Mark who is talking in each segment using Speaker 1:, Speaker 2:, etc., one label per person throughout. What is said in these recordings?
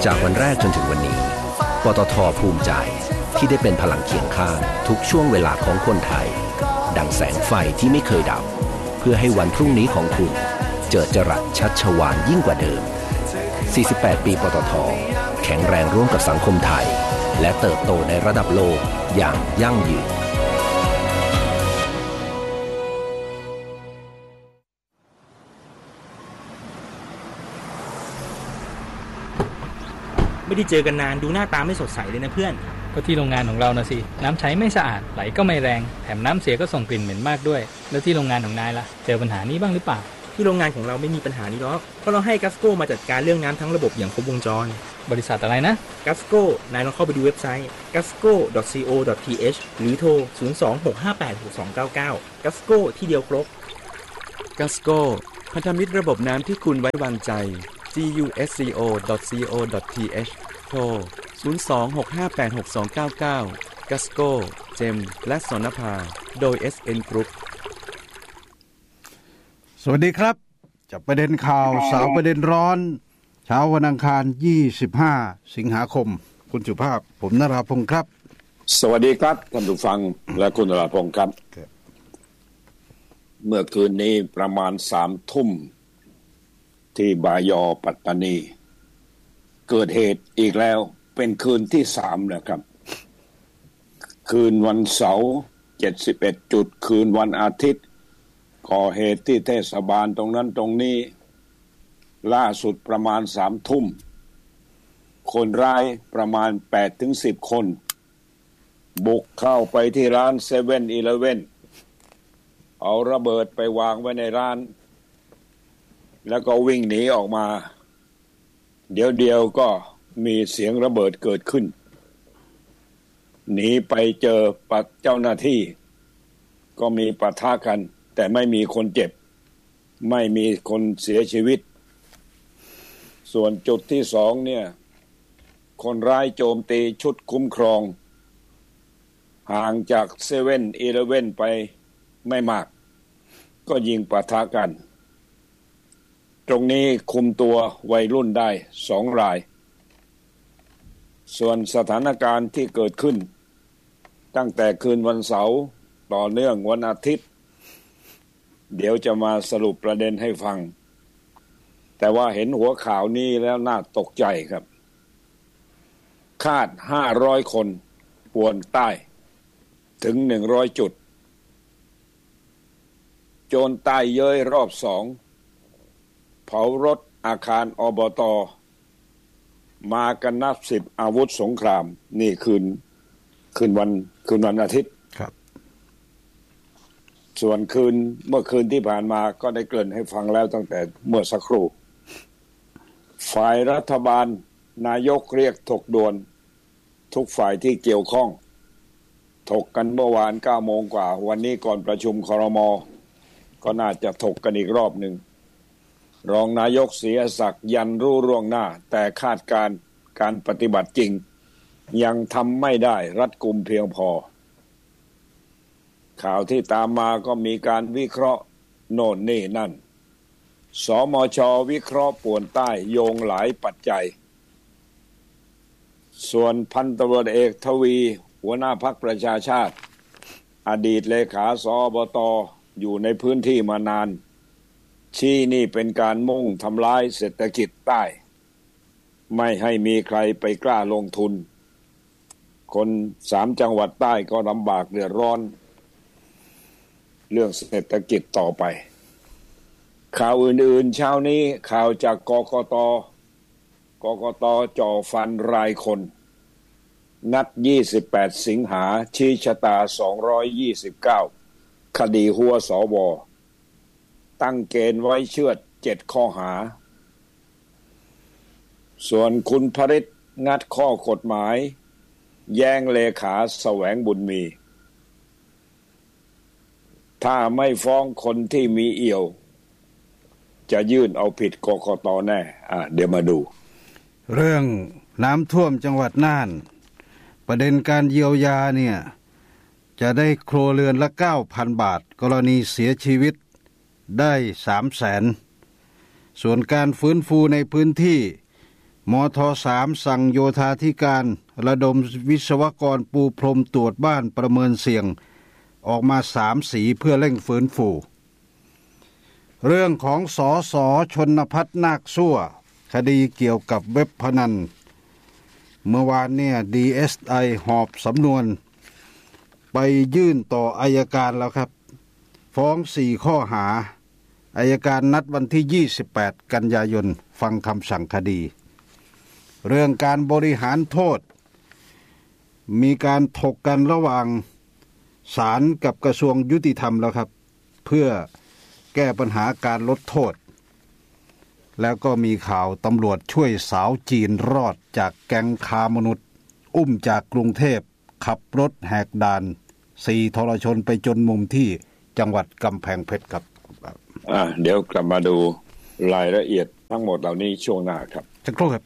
Speaker 1: จากวันแรกจนถึงวันนี้ปตท.ภูมิใจที่ได้เป็นพลังเคียงข้างทุกช่วงเวลาของคนไทยดังแสงไฟที่ไม่เคยดับเพื่อให้วันพรุ่งนี้ของคุณเจิดจรัสชัชวาลยิ่งกว่าเดิม48 ปีปตท.แข็งแรงร่วมกับสังคมไทยและเติบโตในระดับโลกอย่างยั่งยืน
Speaker 2: ไม่ได้เจอกันนานดูหน้าตาไม่สดใสเลยนะเพื่อน
Speaker 3: ก็ที่โรงงานของเรานะสิน้ำใช้ไม่สะอาดไหลก็ไม่แรงแถมน้ำเสียก็ส่งกลิ่นเหม็นมากด้วยแล้วที่โรงงานของนายล่ะเจอปัญหานี้บ้างหรือเปล่า
Speaker 2: ที่โรงงานของเราไม่มีปัญหานี้หรอกเพราะเราให้กัสโก้มาจัดการเรื่องน้ำทั้งระบบอย่างครบวงจร
Speaker 3: บริษัทอะไรนะ
Speaker 2: กัสโก้นายลองเข้าไปดูเว็บไซต์ gasco.co.th หรือโทร 026586299 กัสโก้ที่เดียวครบ
Speaker 4: กัสโก้พันธมิตรระบบน้ำที่คุณไว้วางใจ gasco.co.th โทร 026586299 กัสโก้เจมและสนภาโดย SN Group
Speaker 5: สวัสดีครับจับประเด็นข่าวสาวประเด็นร้อนเช้าวันอังคาร25สิงหาคมคุณสุภาพผมนราพงศ์ครับ
Speaker 6: สวัสดีครับท่านผู้ฟังและคุณนราพงศ์ครับเมื่อคืนนี้ประมาณ 3 ทุ่มที่บายอปัตตานีเกิดเหตุอีกแล้วเป็นคืนที่3แล้วครับคืนวันเสาร์71จุดคืนวันอาทิตย์ก่อเหตุที่เทศบาลตรงนั้นตรงนี้ล่าสุดประมาณ3 ทุ่มคนร้ายประมาณ 8-10 คนบุกเข้าไปที่ร้าน 7-Eleven เอาระเบิดไปวางไว้ในร้านแล้วก็วิ่งหนีออกมาเดี๋ยวก็มีเสียงระเบิดเกิดขึ้นหนีไปเจอเจ้าหน้าที่ก็มีปะทะกันแต่ไม่มีคนเจ็บไม่มีคนเสียชีวิตส่วนจุดที่2เนี่ยคนร้ายโจมตีชุดคุ้มครองห่างจาก 7-Eleven ไปไม่มากก็ยิงปะทะกันตรงนี้คุมตัววัยรุ่นได้2 รายส่วนสถานการณ์ที่เกิดขึ้นตั้งแต่คืนวันเสาร์ต่อเนื่องวันอาทิตย์เดี๋ยวจะมาสรุปประเด็นให้ฟังแต่ว่าเห็นหัวข่าวนี้แล้วน่าตกใจครับคาด500คนป่วนใต้ถึง100จุดโจรใต้เย้ยรอบ2เผารถอาคารอบต.มากันนับ10อาวุธสงครามนี่คืนวันอาทิตย์
Speaker 5: ครับ
Speaker 6: ส่วนเมื่อคืนที่ผ่านมาก็ได้เกริ่นให้ฟังแล้วตั้งแต่เมื่อสักครู่ฝ่ายรัฐบาลนายกเรียกถกด่วนทุกฝ่ายที่เกี่ยวข้องถกกันเมื่อวาน 9 โมงกว่าวันนี้ก่อนประชุมครม.ก็น่าจะถกกันอีกรอบหนึ่งรองนายกเสียศักดิ์ยันรู้ล่วงหน้าแต่คาดการปฏิบัติจริงยังทำไม่ได้รัดกุมเพียงพอข่าวที่ตามมาก็มีการวิเคราะห์โน่นนี่นั่นสมช.วิเคราะห์ป่วนใต้โยงหลายปัจจัยส่วนพันตำรวจเอกทวีหัวหน้าพรรคประชาชาติอดีตเลขาสบต.อยู่ในพื้นที่มานานชี้นี่เป็นการมุ่งทำลายเศรษฐกิจใต้ไม่ให้มีใครไปกล้าลงทุนคน3 จังหวัดใต้ก็ลำบากเดือดร้อนเรื่องเศรษฐกิจต่อไปข่าวอื่นๆเช้านี้ข่าวจากกกต.จ่อฟันรายคนนัด28สิงหาชี้ชะตา229คดีหัวสวตั้งเกณฑ์ไว้เชือด7ข้อหาส่วนคุณพฤทธิ์งัดข้อกฎหมายแย้งเลขาแสวงบุญมีถ้าไม่ฟ้องคนที่มีเอี่ยวจะยื่นเอาผิดกกต.แน่เดี๋ยวมาดู
Speaker 5: เรื่องน้ำท่วมจังหวัดน่านประเด็นการเยียวยาเนี่ยจะได้ครัวเรือนละ 9,000 บาทกรณีเสียชีวิตได้ 300,000 ส่วนการฟื้นฟูในพื้นที่มท.3 สั่งโยธาธิการระดมวิศวกรปูพรมตรวจบ้านประเมินเสี่ยงออกมา3 สีเพื่อเร่งฟื้นฟูเรื่องของสส.ชนภัทรนาคซั่วคดีเกี่ยวกับเว็บพนันเมื่อวานเนี่ย DSI หอบสำนวนไปยื่นต่ออัยการแล้วครับฟ้อง4 ข้อหาอัยการนัดวันที่28 กันยายนฟังคำสั่งคดีเรื่องการบริหารโทษมีการถกกันระหว่างศาลกับกระทรวงยุติธรรมแล้วครับเพื่อแก้ปัญหาการลดโทษแล้วก็มีข่าวตำรวจช่วยสาวจีนรอดจากแก๊งค้ามนุษย์อุ้มจากกรุงเทพขับรถแหกด่าน4 ทรชนไปจนมุมที่จังหวัดกำแพงเพชรครับ
Speaker 6: เดี๋ยวกลับมาดูรายละเอียดทั้งหมดเหล่านี้ช่วงหน้าครับ
Speaker 5: สักครู่ครับ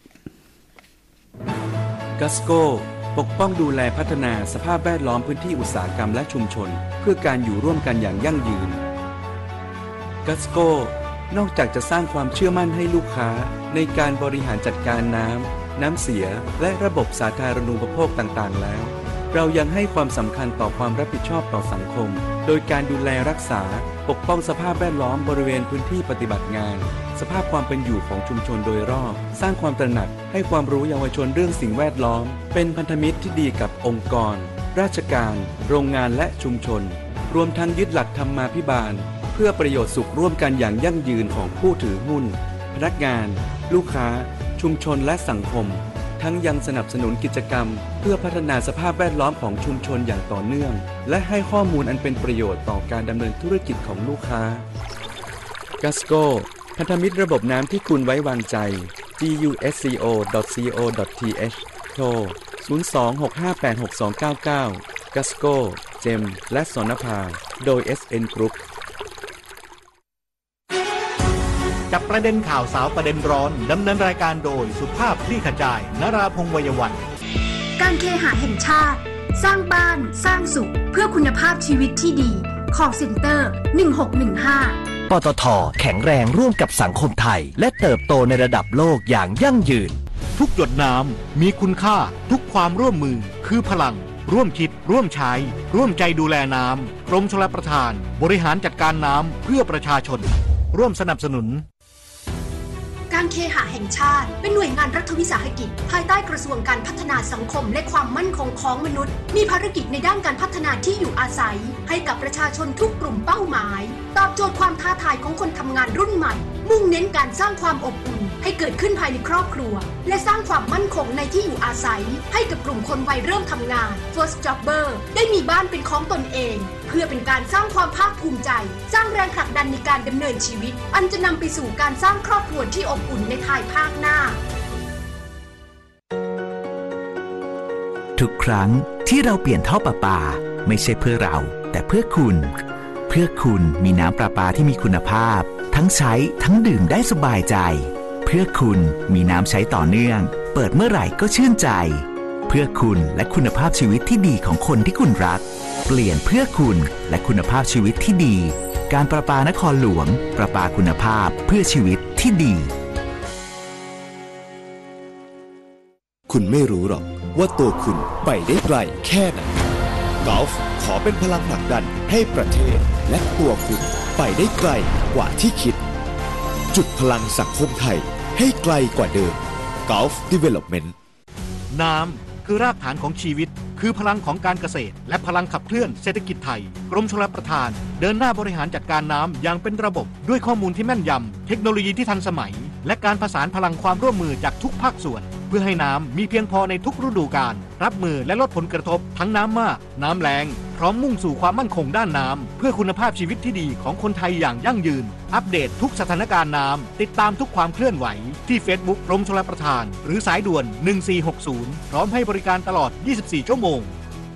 Speaker 4: กัสโกปกป้องดูแลพัฒนาสภาพแวดล้อมพื้นที่อุตสาหกรรมและชุมชนเพื่อการอยู่ร่วมกันอย่างยั่งยืนกัสโกนอกจากจะสร้างความเชื่อมั่นให้ลูกค้าในการบริหารจัดการน้ำเสียและระบบสาธารณูปโภคต่างๆแล้วเรายังให้ความสำคัญต่อความรับผิดชอบต่อสังคมโดยการดูแลรักษาปกป้องสภาพแวดล้อมบริเวณพื้นที่ปฏิบัติงานสภาพความเป็นอยู่ของชุมชนโดยรอบสร้างความตระหนักให้ความรู้เยาวชนเรื่องสิ่งแวดล้อมเป็นพันธมิตรที่ดีกับองค์กรราชการโรงงานและชุมชนรวมทั้งยึดหลักธรรมาภิบาลเพื่อประโยชน์สุขร่วมกันอย่างยั่งยืนของผู้ถือหุ้นพนักงานลูกค้าชุมชนและสังคมทั้งยังสนับสนุนกิจกรรมเพื่อพัฒนาสภาพแวดล้อมของชุมชนอย่างต่อเนื่องและให้ข้อมูลอันเป็นประโยชน์ต่อการดำเนินธุรกิจของลูกค้ากัสโกพันธมิตรระบบน้ำที่คุณไว้วางใจ gusco.co.th โทร 026586299 กัสโกเจมและสนภาโดย SN Group
Speaker 7: จับประเด็นข่าวสาวประเด็นร้อนดำเนินรายการโดยสุภาพคลี่ขจายนราพงษ์ วัยวัน
Speaker 8: การเคหะแห่งชาติสร้างบ้านสร้างสุขเพื่อคุณภาพชีวิตที่ดี call center 1615
Speaker 1: ปตท.แข็งแรงร่วมกับสังคมไทยและเติบโตในระดับโลกอย่างยั่งยืน
Speaker 7: ทุกหยดน้ำมีคุณค่าทุกความร่วมมือคือพลังร่วมคิดร่วมใช้ร่วมใจดูแลน้ำกรมชลประทานบริหารจัดการน้ำเพื่อประชาชนร่วมสนับสนุน
Speaker 8: การเคหะแห่งชาติเป็นหน่วยงานรัฐวิสาหกิจภายใต้กระทรวงการพัฒนาสังคมและความมั่นคงของมนุษย์มีภารกิจในด้านการพัฒนาที่อยู่อาศัยให้กับประชาชนทุกกลุ่มเป้าหมายตอบโจทย์ความท้าทายของคนทำงานรุ่นใหม่มุ่งเน้นการสร้างความอบอุ่นให้เกิดขึ้นภายในครอบครัวและสร้างความมั่นคงในที่อยู่อาศัยให้กับกลุ่มคนวัยเริ่มทำงาน First Jobber ได้มีบ้านเป็นของตนเองเพื่อเป็นการสร้างความภาคภูมิใจสร้างแรงผลักดันในการดำเนินชีวิตอันจะนำไปสู่การสร้างครอบครัวที่อบอุ่นในภายภาคหน้า
Speaker 9: ทุกครั้งที่เราเปลี่ยนท่อประปาไม่ใช่เพื่อเราแต่เพื่อคุณมีน้ำประปาที่มีคุณภาพทั้งใช้ทั้งดื่มได้สบายใจเพื่อคุณมีน้ำใช้ต่อเนื่องเปิดเมื่อไหร่ก็ชื่นใจเพื่อคุณและคุณภาพชีวิตที่ดีของคนที่คุณรักเปลี่ยนเพื่อคุณและคุณภาพชีวิตที่ดีการประปานครหลวงประปาคุณภาพเพื่อชีวิตที่ดี
Speaker 10: คุณไม่รู้หรอกว่าตัวคุณไปได้ไกลแค่ไหนกอล์ฟขอเป็นพลังผลักดันให้ประเทศและตัวคุณไปได้ไกลกว่าที่คิดจุดพลังสังคมไทยให้ไกลกว่าเดิม Gulf Development
Speaker 7: น้ำคือรากฐานของชีวิตคือพลังของการเกษตรและพลังขับเคลื่อนเศรษฐกิจไทยกรมชลประทานเดินหน้าบริหารจัดการน้ำอย่างเป็นระบบด้วยข้อมูลที่แม่นยำเทคโนโลยีที่ทันสมัยและการผสานพลังความร่วมมือจากทุกภาคส่วนเพื่อให้น้ำมีเพียงพอในทุกฤดูกาลรับมือและลดผลกระทบทั้งน้ำมากน้ำแล้งพร้อมมุ่งสู่ความมั่นคงด้านน้ำเพื่อคุณภาพชีวิตที่ดีของคนไทยอย่างยั่งยืนอัปเดตทุกสถานการณ์น้ำติดตามทุกความเคลื่อนไหวที่ Facebook กรมชลประทานหรือสายด่วน1460พร้อมให้บริการตลอด24ชั่วโมง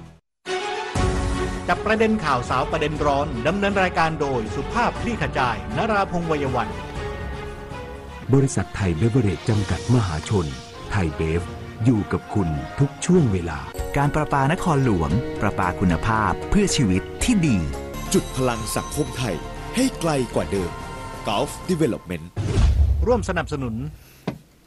Speaker 7: จับประเด็นข่าวสาวประเด็นร้อนดำเนินรายการโดยสุภาพคลี่ขจายนราพงษ์ วัยวัน
Speaker 11: บริษัทไทยเบเวอเรจจำกัดมหาชนไทยเบฟอยู่กับคุณทุกช่วงเวลา
Speaker 9: การประปานครหลวงประปาคุณภาพเพื่อชีวิตที่ดี
Speaker 10: จุดพลังสังคมไทยให้ไกลกว่าเดิม Gulf Development
Speaker 7: ร่วมสนับสนุน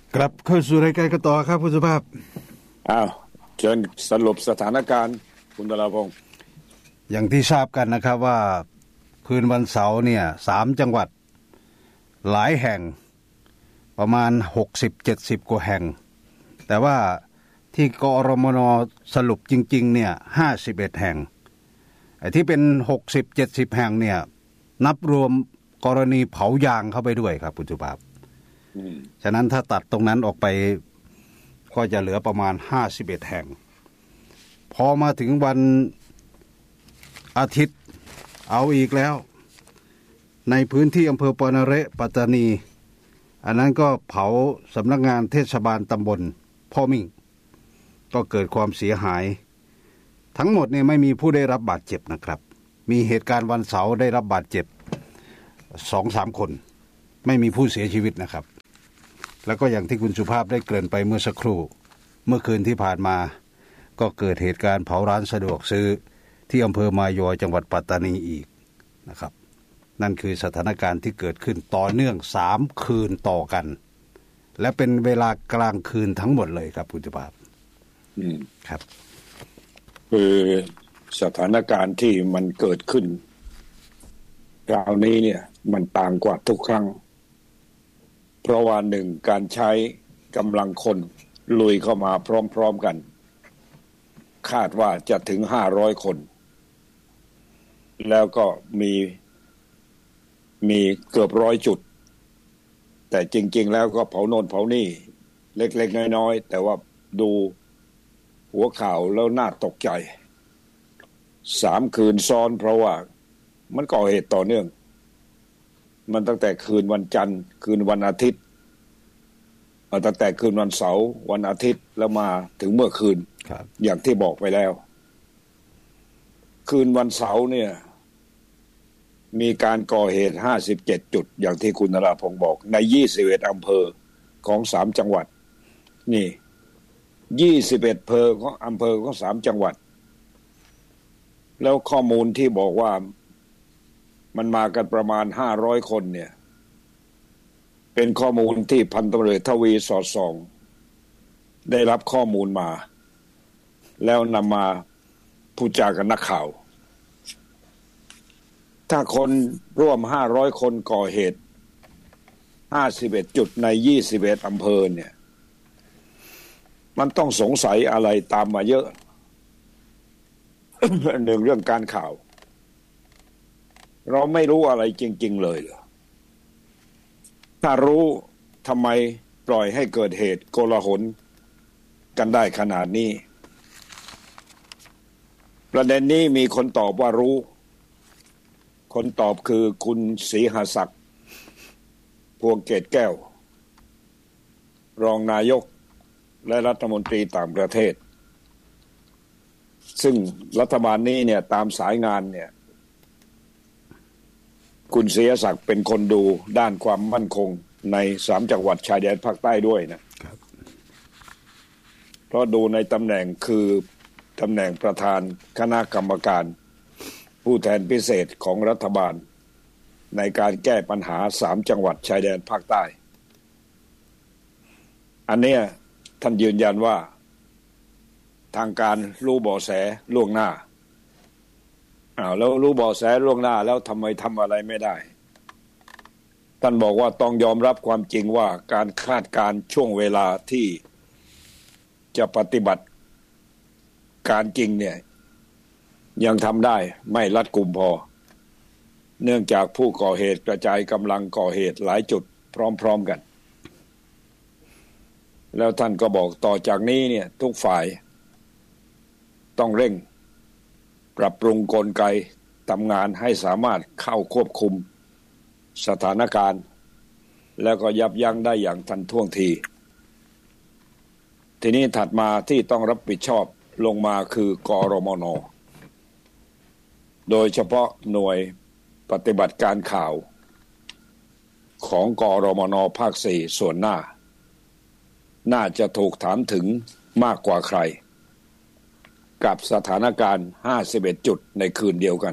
Speaker 5: กลับเข้าสู่รายการกันต่อครับคุณสุภาพ
Speaker 6: เชิญสรุปสถานการณ์คุณดลพงษ์
Speaker 5: อย่างที่ทราบกันนะครับว่าคืนวันเสาร์เนี่ย3จังหวัดหลายแห่งประมาณ 60-70 กว่าแห่งแต่ว่าที่กรมน.สรุปจริงๆเนี่ย51แห่งไอ้ที่เป็น 60-70 แห่งเนี่ยนับรวมกรณีเผายางเข้าไปด้วยครับคุณสุภาพฉะนั้นถ้าตัดตรงนั้นออกไปก็จะเหลือประมาณ51แห่งพอมาถึงวันอาทิตย์เอาอีกแล้วในพื้นที่อำเภอปานาเระปัตตานีอันนั้นก็เผาสำนักงานเทศบาลตำบลพ่อมิ่งก็เกิดความเสียหายทั้งหมดเนี่ยไม่มีผู้ได้รับบาดเจ็บนะครับมีเหตุการณ์วันเสาร์ได้รับบาดเจ็บ 2-3 คนไม่มีผู้เสียชีวิตนะครับแล้วก็อย่างที่คุณสุภาพได้เกริ่นไปเมื่อสักครู่เมื่อคืนที่ผ่านมาก็เกิดเหตุการณ์เผาร้านสะดวกซื้อที่อำเภอมายอจังหวัดปัตตานีอีกนะครับนั่นคือสถานการณ์ที่เกิดขึ้นต่อเนื่อง3คืนต่อกันและเป็นเวลากลางคืนทั้งหมดเลยครับคุณสุภาพครับ
Speaker 6: คือสถานการณ์ที่มันเกิดขึ้นคราวนี้เนี่ยมันต่างกว่าทุกครั้งเพราะว่าหนึ่งการใช้กำลังคนลุยเข้ามาพร้อมๆกันคาดว่าจะถึง500คนแล้วก็มีเกือบ100จุดแต่จริงๆแล้วก็เผาโน่นเผานี่เล็กๆน้อยๆแต่ว่าดูหัวข่าวแล้วน่าตกใจ3คืนซ้อนเพราะว่ามันก่อเหตุต่อเนื่องมันตั้งแต่คืนวันจันทร์คืนวันอาทิตย์ตั้งแต่คืนวันเสาร์วันอาทิตย์แล้วมาถึงเมื่อคืนอย่างที่บอกไปแล้วคืนวันเสาร์เนี่ยมีการก่อเหตุ57จุดอย่างที่คุณนราพงศ์บอกใน21อำเภอของ3จังหวัดนี่21อำเภอของ3จังหวัดแล้วข้อมูลที่บอกว่ามันมากันประมาณ500คนเนี่ยเป็นข้อมูลที่พันตำรวจทวีสอดส่องได้รับข้อมูลมาแล้วนำมาพูดจากับนักข่าวถ้าคนร่วม500คนก่อเหตุ51จุดใน21อำเภอเนี่ยมันต้องสงสัยอะไรตามมาเยอะ หนึ่งเรื่องการข่าวเราไม่รู้อะไรจริงๆเลยเหรอถ้ารู้ทำไมปล่อยให้เกิดเหตุโกลาหลกันได้ขนาดนี้ประเด็นนี้มีคนตอบว่ารู้คนตอบคือคุณศรีหศักดิ์พวงเกตแก้วรองนายกและรัฐมนตรีต่างประเทศซึ่งรัฐบาลนี้เนี่ยตามสายงานเนี่ยคุณศรีหศักดิ์เป็นคนดูด้านความมั่นคงใน3จังหวัดชายแดนภาคใต้ด้วยนะครับเพราะดูในตำแหน่งคือตำแหน่งประธานคณะกรรมการผู้แทนพิเศษของรัฐบาลในการแก้ปัญหา3จังหวัดชายแดนภาคใต้อันเนี้ยท่านยืนยันว่าทางการรู้เบาะแสล่วงหน้าแล้วรู้เบาะแสล่วงหน้าแล้วทำไมทำอะไรไม่ได้ท่านบอกว่าต้องยอมรับความจริงว่าการคาดการณ์ช่วงเวลาที่จะปฏิบัติการจริงเนี่ยยังทำได้ไม่รัดกุมพอเนื่องจากผู้ก่อเหตุกระจายกำลังก่อเหตุหลายจุดพร้อมๆกันแล้วท่านก็บอกต่อจากนี้เนี่ยทุกฝ่ายต้องเร่งปรับปรุงกลไกทำงานให้สามารถเข้าควบคุมสถานการณ์แล้วก็ยับยั้งได้อย่างทันท่วงทีทีนี้ถัดมาที่ต้องรับผิดชอบลงมาคือกรมน.โดยเฉพาะหน่วยปฏิบัติการข่าวของกรมน.ภาค4ส่วนหน้าน่าจะถูกถามถึงมากกว่าใครกับสถานการณ์51จุดในคืนเดียวกัน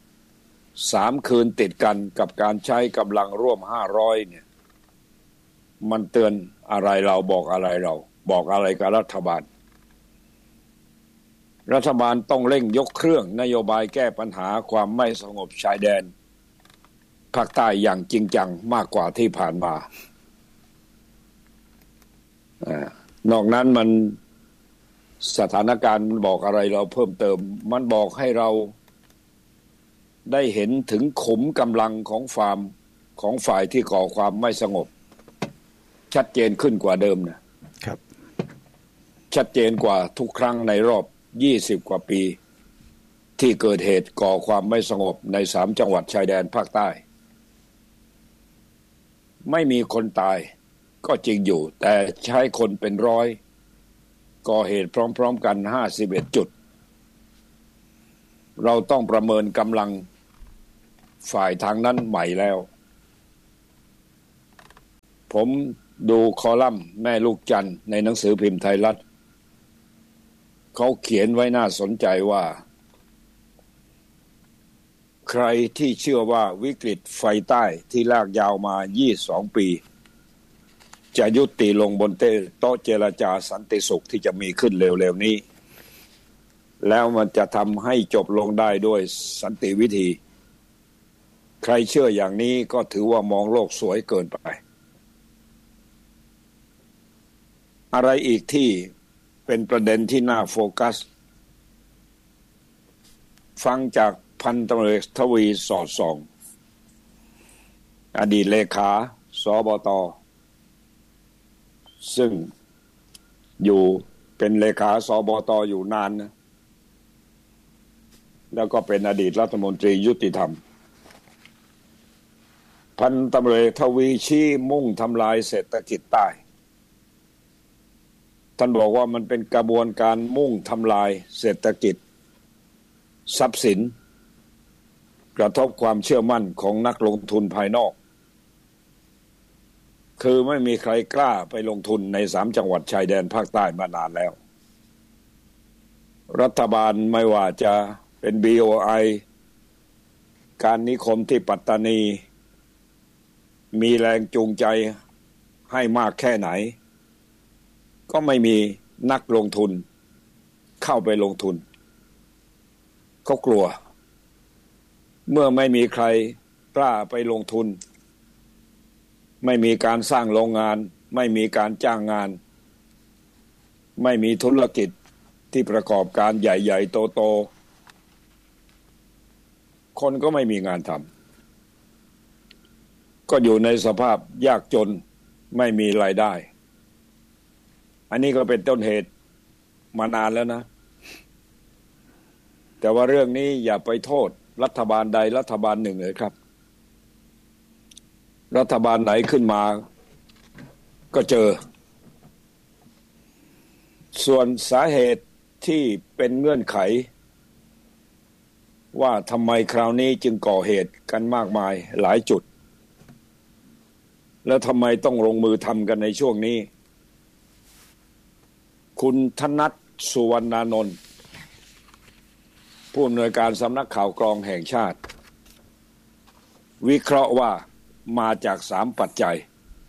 Speaker 6: 3คืนติดกันกับการใช้กำลังร่วม500เนี่ยมันเตือนอะไรเราบอกอะไรเราบอกอะไรกับรัฐบาลต้องเร่งยกเครื่องนโยบายแก้ปัญหาความไม่สงบชายแดนภาคใต้อย่างจริงจังมากกว่าที่ผ่านมานอกนั้นมันสถานการณ์มันบอกอะไรเราเพิ่มเติมมันบอกให้เราได้เห็นถึงขุมกำลังของฝ่ายที่ก่อความไม่สงบชัดเจนขึ้นกว่าเดิมนะครับชัดเจนกว่าทุกครั้งในรอบ20 กว่าปีที่เกิดเหตุก่อความไม่สงบใน3 จังหวัดชายแดนภาคใต้ไม่มีคนตายก็จริงอยู่แต่ใช้คนเป็นร้อยก่อเหตุพร้อมๆกัน51 จุดเราต้องประเมินกำลังฝ่ายทางนั้นใหม่แล้วผมดูคอลัมน์แม่ลูกจันทร์ในหนังสือพิมพ์ไทยรัฐเขาเขียนไว้น่าสนใจว่าใครที่เชื่อว่าวิกฤตไฟใต้ที่ลากยาวมา22 ปีจะยุติลงบนโต๊ะเจรจาสันติสุขที่จะมีขึ้นเร็วๆนี้แล้วมันจะทำให้จบลงได้ด้วยสันติวิธีใครเชื่ออย่างนี้ก็ถือว่ามองโลกสวยเกินไปอะไรอีกที่เป็นประเด็นที่น่าโฟกัสฟังจากพันตำรวจเอกทวีสอดส่องอดีตเลขาสบต.ซึ่งอยู่เป็นเลขาสบต.อยู่นานนะแล้วก็เป็นอดีตรัฐมนตรียุติธรรมพันตำรวจเอกทวีชี้มุ่งทำลายเศรษฐกิจใต้ท่านบอกว่ามันเป็นกระบวนการมุ่งทำลายเศรษฐกิจทรัพย์สินกระทบความเชื่อมั่นของนักลงทุนภายนอกคือไม่มีใครกล้าไปลงทุนใน3 จังหวัดชายแดนภาคใต้มานานแล้วรัฐบาลไม่ว่าจะเป็น BOI การนิคมที่ปัตตานีมีแรงจูงใจให้มากแค่ไหนก็ไม่มีนักลงทุนเข้าไปลงทุนเขากลัวเมื่อไม่มีใครกล้าไปลงทุนไม่มีการสร้างโรงงานไม่มีการจ้างงานไม่มีธุรกิจที่ประกอบการใหญ่ๆโตๆคนก็ไม่มีงานทำก็อยู่ในสภาพยากจนไม่มีรายได้อันนี้ก็เป็นต้นเหตุมานานแล้วนะแต่ว่าเรื่องนี้อย่าไปโทษรัฐบาลใดรัฐบาลหนึ่งเลยครับรัฐบาลไหนขึ้นมาก็เจอส่วนสาเหตุที่เป็นเงื่อนไขว่าทำไมคราวนี้จึงก่อเหตุกันมากมายหลายจุดแล้วทำไมต้องลงมือทำกันในช่วงนี้คุณธนัท สุวรรณานนท์ผู้อำนวยการสำนักข่าวกรองแห่งชาติวิเคราะห์ว่ามาจาก3 ปัจจัย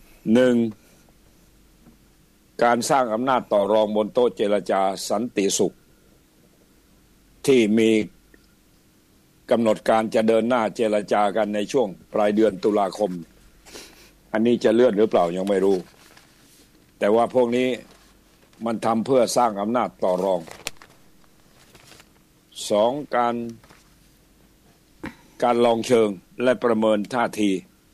Speaker 6: 1. การสร้างอำนาจต่อรองบนโต๊ะเจรจาสันติสุขที่มีกำหนดการจะเดินหน้าเจรจากันในช่วงปลายเดือนตุลาคมอันนี้จะเลื่อนหรือเปล่ายังไม่รู้แต่ว่าพวกนี้มันทำเพื่อสร้างอำนาจต่อรอง 2. การลองเชิงและประเมินท่าที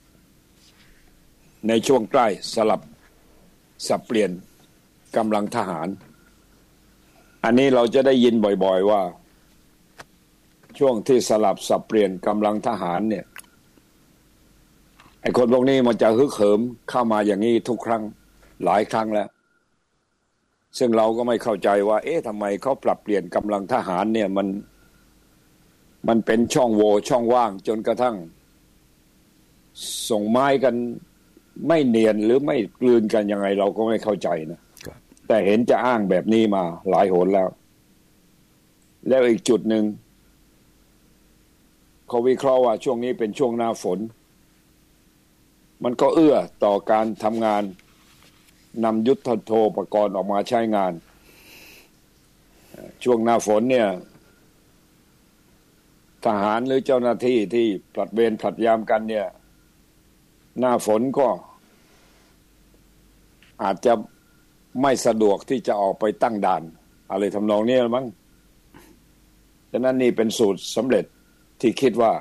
Speaker 6: ในช่วงใกล้สับเปลี่ยนกำลังทหารอันนี้เราจะได้ยินบ่อยๆว่าช่วงที่สับเปลี่ยนกำลังทหารเนี่ยไอ้คนพวกนี้มันจะฮึกเหิมเข้ามาอย่างนี้ทุกครั้งหลายครั้งแล้วซึ่งเราก็ไม่เข้าใจว่าทำไมเขาปรับเปลี่ยนกำลังทหารเนี่ยมันเป็นช่องโหว่ช่องว่างจนกระทั่งส่งไม้กันไม่เนียนหรือไม่กลืนกันยังไงเราก็ไม่เข้าใจนะแต่เห็นจะอ้างแบบนี้มาหลายหนแล้วอีกจุดหนึ่งเขาวิเคราะห์ว่าช่วงนี้เป็นช่วงหน้าฝนมันก็เอื้อต่อการทำงานนำยุทโธปกรณ์ออกมาใช้งานช่วงหน้าฝนเนี่ยทหารหรือเจ้าหน้าที่ที่ผลัดเวรผลัดยามกันเนี่ยหน้าฝนก็อาจจะไม่สะดวกที่จะออกไปตั้งด่านอะไรทำนองนี้มั้งฉะนั้นนี่เป็นสูตรสำเร็จที่คิดว่า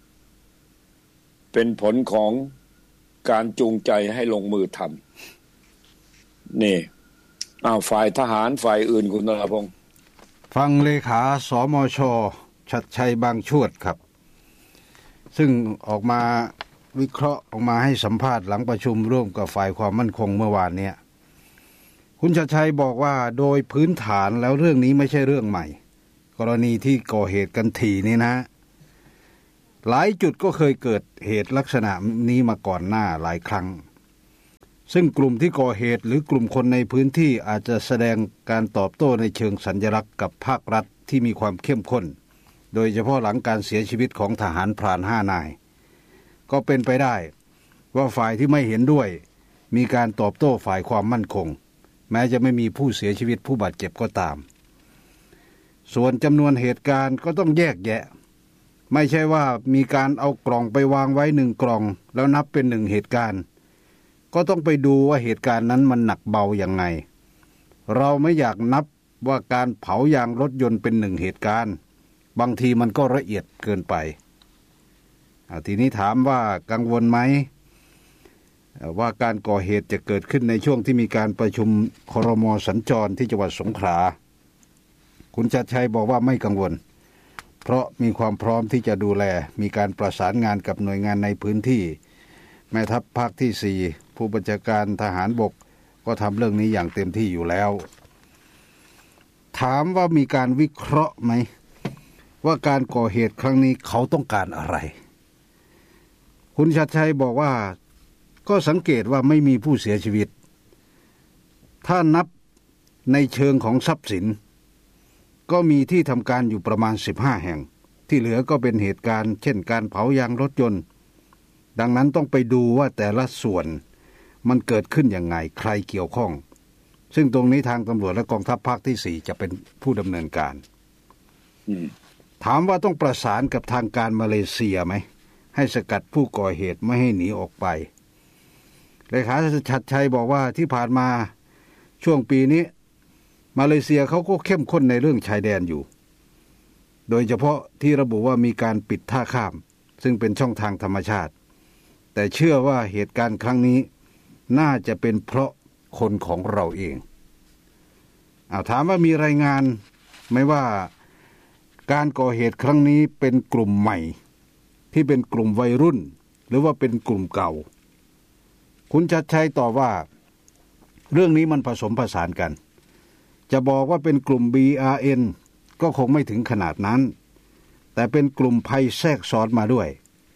Speaker 6: เป็นผลของการจูงใจให้ลงมือทำนี่ฝ่ายทหารฝ่ายอื่นคุณนรพงษ์
Speaker 5: ฟังเลขาสมช.ชัดชัยบางชวดครับซึ่งออกมาวิเคราะห์ออกมาให้สัมภาษณ์หลังประชุมร่วมกับฝ่ายความมั่นคงเมื่อวานนี้คุณชัดชัยบอกว่าโดยพื้นฐานแล้วเรื่องนี้ไม่ใช่เรื่องใหม่กรณีที่ก่อเหตุกันถี่นี่นะหลายจุดก็เคยเกิดเหตุลักษณะนี้มาก่อนหน้าหลายครั้งซึ่งกลุ่มที่ก่อเหตุหรือกลุ่มคนในพื้นที่อาจจะแสดงการตอบโต้ในเชิงสัญลักษณ์กับภาครัฐที่มีความเข้มข้นโดยเฉพาะหลังการเสียชีวิตของทหารพราน5 นายก็เป็นไปได้ว่าฝ่ายที่ไม่เห็นด้วยมีการตอบโต้ฝ่ายความมั่นคงแม้จะไม่มีผู้เสียชีวิตผู้บาดเจ็บก็ตามส่วนจำนวนเหตุการณ์ก็ต้องแยกแยะไม่ใช่ว่ามีการเอากล่องไปวางไว้1 กล่องแล้วนับเป็น1เหตุการณ์ก็ต้องไปดูว่าเหตุการณ์นั้นมันหนักเบาอย่างไงเราไม่อยากนับว่าการเผายางรถยนต์เป็น1เหตุการณ์บางทีมันก็ละเอียดเกินไปทีนี้ถามว่ากังวลไหมว่าการก่อเหตุจะเกิดขึ้นในช่วงที่มีการประชุมครม.สัญจรที่จังหวัดสงขลาคุณชัดชัยบอกว่าไม่กังวลเพราะมีความพร้อมที่จะดูแลมีการประสานงานกับหน่วยงานในพื้นที่แม่ทัพภาคที่4ผู้บัญชาการทหารบกก็ทำเรื่องนี้อย่างเต็มที่อยู่แล้วถามว่ามีการวิเคราะห์ไหมว่าการก่อเหตุครั้งนี้เขาต้องการอะไรคุณชัดชัยบอกว่าก็สังเกตว่าไม่มีผู้เสียชีวิตถ้านับในเชิงของทรัพย์สินก็มีที่ทำการอยู่ประมาณ15 แห่งที่เหลือก็เป็นเหตุการณ์เช่นการเผายางรถยนต์ดังนั้นต้องไปดูว่าแต่ละส่วนมันเกิดขึ้นยังไงใครเกี่ยวข้องซึ่งตรงนี้ทางตำรวจและกองทัพภาคที่4จะเป็นผู้ดำเนินการถามว่าต้องประสานกับทางการมาเลเซียไหมให้สกัดผู้ก่อเหตุไม่ให้หนีออกไปเลขาชัดชัยบอกว่าที่ผ่านมาช่วงปีนี้มาเลเซียเขาก็เข้มข้นในเรื่องชายแดนอยู่โดยเฉพาะที่ระบุว่ามีการปิดท่าข้ามซึ่งเป็นช่องทางธรรมชาติแต่เชื่อว่าเหตุการณ์ครั้งนี้น่าจะเป็นเพราะคนของเราเองถามว่ามีรายงานไหมว่าการก่อเหตุครั้งนี้เป็นกลุ่มใหม่ที่เป็นกลุ่มวัยรุ่นหรือว่าเป็นกลุ่มเก่าคุณชัดชัยตอบว่าเรื่องนี้มันผสมผสานกันจะบอกว่าเป็นกลุ่ม BRN ก็คงไม่ถึงขนาดนั้นแต่เป็นกลุ่มภัยแทรกซ้อนมาด้วย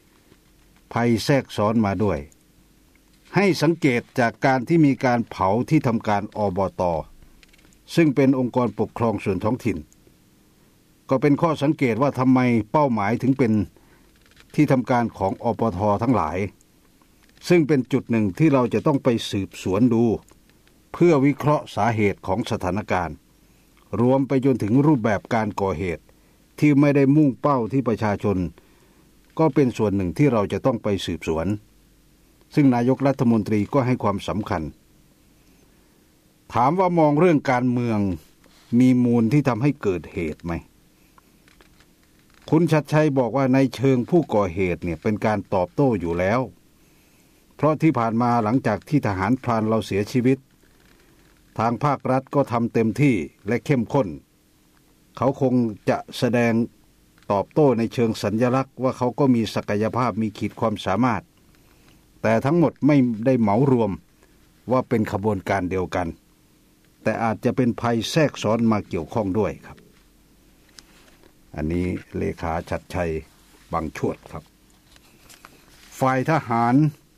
Speaker 5: ให้สังเกตจากการที่มีการเผาที่ทำการอบต.ซึ่งเป็นองค์กรปกครองส่วนท้องถิ่นก็เป็นข้อสังเกตว่าทำไมเป้าหมายถึงเป็นที่ทำการของอบต.ทั้งหลายซึ่งเป็นจุดหนึ่งที่เราจะต้องไปสืบสวนดูเพื่อวิเคราะห์สาเหตุของสถานการณ์รวมไปจนถึงรูปแบบการก่อเหตุที่ไม่ได้มุ่งเป้าที่ประชาชนก็เป็นส่วนหนึ่งที่เราจะต้องไปสืบสวนซึ่งนายกรัฐมนตรีก็ให้ความสำคัญถามว่ามองเรื่องการเมืองมีมูลที่ทำให้เกิดเหตุไหมคุณชัดชัยบอกว่าในเชิงผู้ก่อเหตุเนี่ยเป็นการตอบโต้อยู่แล้วเพราะที่ผ่านมาหลังจากที่ทหารพรานเราเสียชีวิตทางภาครัฐก็ทำเต็มที่และเข้มข้นเขาคงจะแสดงตอบโต้ในเชิงสัญลักษณ์ว่าเขาก็มีศักยภาพมีขีดความสามารถแต่ทั้งหมดไม่ได้เหมารวมว่าเป็นขบวนการเดียวกันแต่อาจจะเป็นภัยแทรกซ้อนมาเกี่ยวข้องด้วยครับอันนี้เลขาชัดชัยบางชวดครับฝ่ายทหาร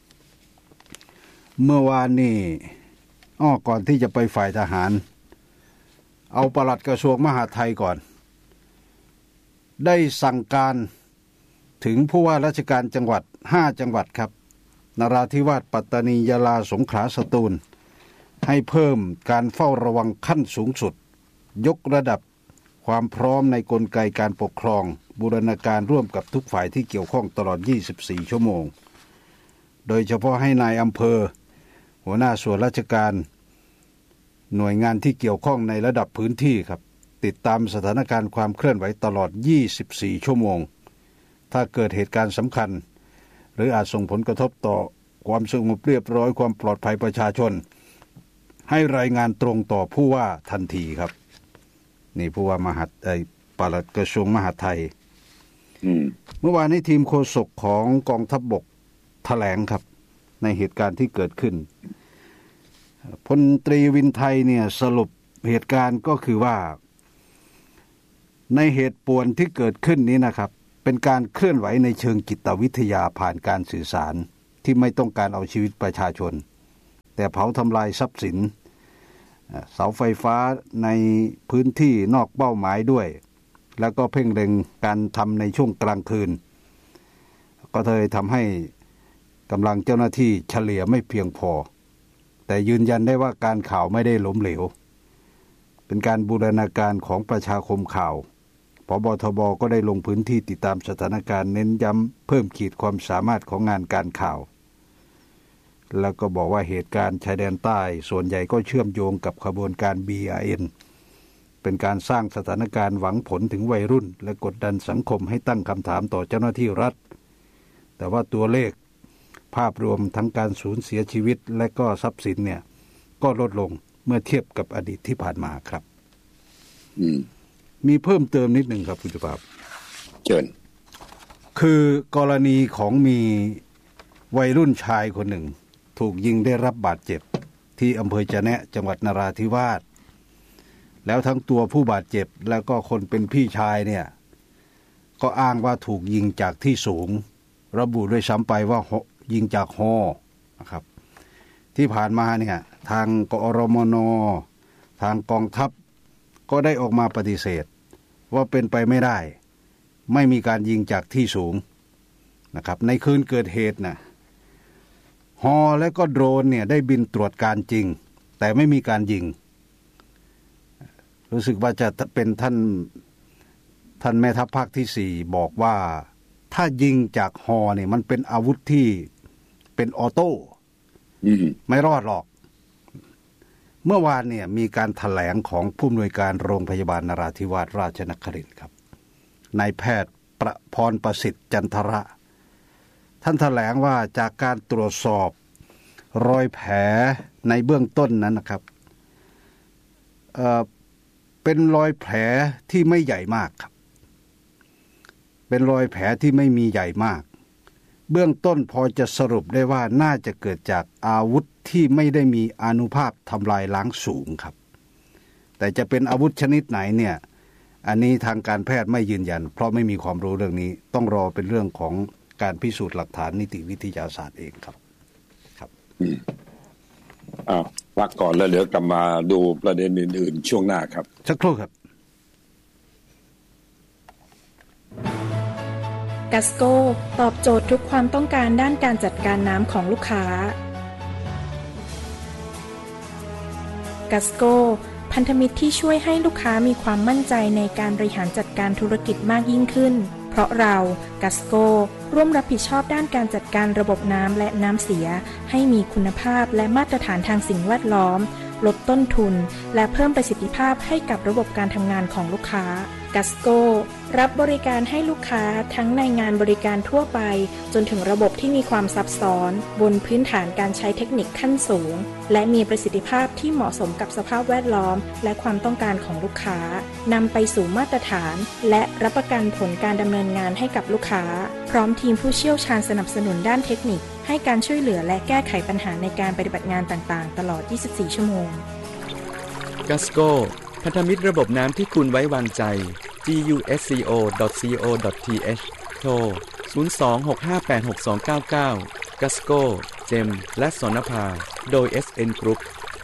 Speaker 5: เมื่อวานนี้ก่อนที่จะไปฝ่ายทหารเอาปลัดกระทรวงมหาดไทยก่อนได้สั่งการถึงผู้ว่าราชการจังหวัด5 จังหวัดครับนราธิวาสปัตตานียะลาสงขลาสตูลให้เพิ่มการเฝ้าระวังขั้นสูงสุดยกระดับความพร้อมในกลไกการปกครองบูรณาการร่วมกับทุกฝ่ายที่เกี่ยวข้องตลอด24ชั่วโมงโดยเฉพาะให้นายอำเภอหัวหน้าส่วนราชการหน่วยงานที่เกี่ยวข้องในระดับพื้นที่ครับติดตามสถานการณ์ความเคลื่อนไหวตลอด24ชั่วโมงถ้าเกิดเหตุการณ์สำคัญหรืออาจส่งผลกระทบต่อความสงบเรียบร้อยความปลอดภัยประชาชนให้รายงานตรงต่อผู้ว่าทันทีครับนี่ผู้ว่าปลัดกระทรวงมหาดไทยเมื่อวานนี้ทีมโฆษกของกองทัพบกแถลงครับในเหตุการณ์ที่เกิดขึ้นพลตรีวินไทยเนี่ยสรุปเหตุการณ์ก็คือว่าในเหตุป่วนที่เกิดขึ้นนี้นะครับเป็นการเคลื่อนไหวในเชิงจิตวิทยาผ่านการสื่อสารที่ไม่ต้องการเอาชีวิตประชาชนแต่เผาทำลายทรัพย์สินเสาไฟฟ้าในพื้นที่นอกเป้าหมายด้วยแล้วก็เพ่งเล็งการทำในช่วงกลางคืนก็เลยทำให้กำลังเจ้าหน้าที่เฉลี่ยไม่เพียงพอแต่ยืนยันได้ว่าการข่าวไม่ได้ล้มเหลวเป็นการบูรณาการของประชาคมข่าวผบ.ทบ.ก็ได้ลงพื้นที่ติดตามสถานการณ์เน้นย้ำเพิ่มขีดความสามารถของงานการข่าวแล้วก็บอกว่าเหตุการณ์ชายแดนใต้ส่วนใหญ่ก็เชื่อมโยงกับขบวนการ BRN เป็นการสร้างสถานการณ์หวังผลถึงวัยรุ่นและกดดันสังคมให้ตั้งคำถามต่อเจ้าหน้าที่รัฐแต่ว่าตัวเลขภาพรวมทั้งการสูญเสียชีวิตและก็ทรัพย์สินเนี่ยก็ลดลงเมื่อเทียบกับอดีตที่ผ่านมาครับมีเพิ่มเติมนิดหนึ่งครับคุณจุภาพ
Speaker 6: เชิญ
Speaker 5: คือกรณีของมีวัยรุ่นชายคนหนึ่งถูกยิงได้รับบาดเจ็บที่อำเภอจะแนะจังหวัดนราธิวาสแล้วทั้งตัวผู้บาดเจ็บแล้วก็คนเป็นพี่ชายเนี่ยก็อ้างว่าถูกยิงจากที่สูงระบุด้วยซ้ำไปว่ายิงจากฮอนะครับที่ผ่านมาเนี่ยทางกอรมนทางกองทัพก็ได้ออกมาปฏิเสธว่าเป็นไปไม่ได้ไม่มีการยิงจากที่สูงนะครับในคืนเกิดเหตุนะฮอและก็โดรนเนี่ยได้บินตรวจการจริงแต่ไม่มีการยิงรู้สึกว่าจะเป็นท่านแม่ทัพภาคที่4บอกว่าถ้ายิงจากฮอเนี่ยมันเป็นอาวุธที่เป็นออโต้ไม่รอดหรอกเมื่อวานเนี่ยมีการแถลงของผู้อำนวยการโรงพยาบาลนราธิวาสราชนครินทร์ครับนายแพทย์ประพรประสิทธิ์จันทระท่านแถลงว่าจากการตรวจสอบรอยแผลในเบื้องต้นนั้นนะครับเป็นรอยแผลที่ไม่ใหญ่มากครับเป็นรอยแผลที่ไม่มีใหญ่มากเบื้องต้นพอจะสรุปได้ว่าน่าจะเกิดจากอาวุธที่ไม่ได้มีอานุภาพทำลายล้างสูงครับแต่จะเป็นอาวุธชนิดไหนเนี่ยอันนี้ทางการแพทย์ไม่ยืนยันเพราะไม่มีความรู้เรื่องนี้ต้องรอเป็นเรื่องของการพิสูจน์หลักฐานนิติวิทยาศาสตร์เองครับ
Speaker 6: พักก่อนแล้วเดี๋ยวกลับมาดูประเด็นอื่นๆช่วงหน้าครับ
Speaker 5: สักครู่ครับ
Speaker 12: กัสโก้ตอบโจทย์ทุกความต้องการด้านการจัดการน้ำของลูกค้ากัสโก้พันธมิตรที่ช่วยให้ลูกค้ามีความมั่นใจในการบริหารจัดการธุรกิจมากยิ่งขึ้นเพราะเรากัสโก้ร่วมรับผิดชอบด้านการจัดการระบบน้ำและน้ำเสียให้มีคุณภาพและมาตรฐานทางสิ่งแวดล้อมลดต้นทุนและเพิ่มประสิทธิภาพให้กับระบบการทำงานของลูกค้ากัสโก้รับบริการให้ลูกค้าทั้งในงานบริการทั่วไปจนถึงระบบที่มีความซับซ้อนบนพื้นฐานการใช้เทคนิคขั้นสูงและมีประสิทธิภาพที่เหมาะสมกับสภาพแวดล้อมและความต้องการของลูกค้านำไปสู่มาตรฐานและรับประกันผลการดำเนินงานให้กับลูกค้าพร้อมทีมผู้เชี่ยวชาญสนับสนุนด้านเทคนิคให้การช่วยเหลือและแก้ไขปัญหาในการปฏิบัติงานต่างๆตลอด 24 ชั่วโมง
Speaker 4: กัสโกพันธมิตรระบบน้ำที่คุณไว้วางใจ gusco.co.th โทร 026586299 กัสโก เจมและสนภาโดย SN Group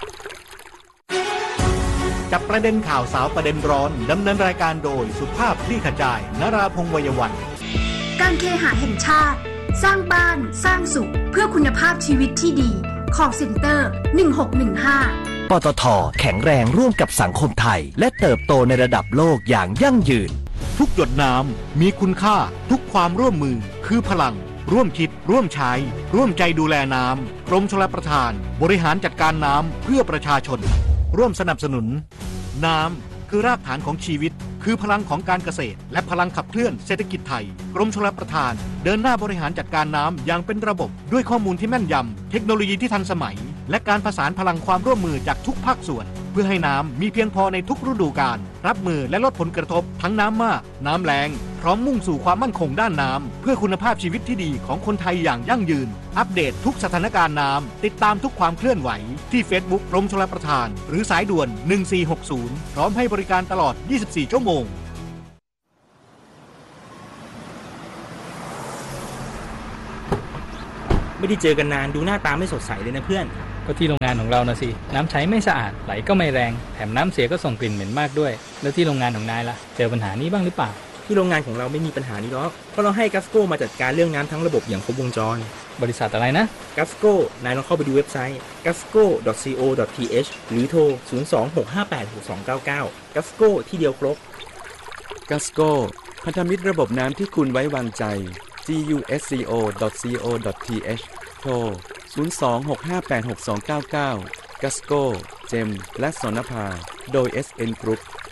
Speaker 7: จับประเด็นข่าวสาวประเด็นร้อนดำเนินรายการโดยสุภาพคลี่ขจายนราพงษ์ วัยวัน
Speaker 8: การเคหะแห่งชาติสร้างบ้านสร้างสุขเพื่อคุณภาพชีวิตที่ดี Call Center 1615
Speaker 1: ปตท.แข็งแรงร่วมกับสังคมไทยและเติบโตในระดับโลกอย่างยั่งยืน
Speaker 7: ทุกหยดน้ำมีคุณค่าทุกความร่วมมือคือพลังร่วมคิดร่วมใช้ร่วมใจดูแลน้ำกรมชลประทานบริหารจัดการน้ำเพื่อประชาชนร่วมสนับสนุนน้ำคือรากฐานของชีวิตคือพลังของการเกษตรและพลังขับเคลื่อนเศรษฐกิจไทยกรมชลประทานเดินหน้าบริหารจัดการน้ำอย่างเป็นระบบด้วยข้อมูลที่แม่นยำเทคโนโลยีที่ทันสมัยและการผสานพลังความร่วมมือจากทุกภาคส่วนเพื่อให้น้ำมีเพียงพอในทุกฤดูกาลรับมือและลดผลกระทบทั้งน้ำมากน้ำแล้งพร้อมมุ่งสู่ความมั่นคงด้านน้ำเพื่อคุณภาพชีวิตที่ดีของคนไทยอย่างยั่งยืนอัปเดตทุกสถานการณ์น้ำติดตามทุกความเคลื่อนไหวที่ Facebook กรมชลประทานหรือสายด่วน1460พร้อมให้บริการตลอด24ชั่วโมง
Speaker 2: ไม่ได้เจอกันนานดูหน้าตาไม่สดใสเลยนะเพื่อน
Speaker 3: ก็ที่โรงงานของเรานะสิน้ำใช้ไม่สะอาดไหลก็ไม่แรงแถมน้ำเสียก็ส่งกลิ่นเหม็นมากด้วยแล้วที่โรงงานของนายล่ะเจอปัญหานี้บ้างหรือเปล่า
Speaker 2: ที่โรงงานของเราไม่มีปัญหานี้หรอกเพราะเราให้กัสโก้มาจัดการเรื่องน้ำทั้งระบบอย่างครบวงจร
Speaker 3: บริษัทอะไรนะ
Speaker 2: กัสโก้นายลองเข้าไปดูเว็บไซต์ gasco.co.th หรือโทร 026586299 กัสโก้ที่เดียวครบ
Speaker 4: กัสโก้พันธมิตรระบบน้ำที่คุณไว้วางใจ gasco.co.th โทร 026586299 กัสโก้ เจมและสนภาโดย SN Group